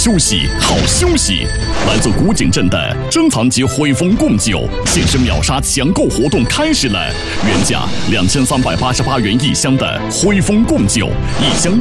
休息，好休息。来自古井镇的珍藏级汇丰贡酒限时秒杀抢购活动开始了，原价2388元1箱的汇丰贡酒，1箱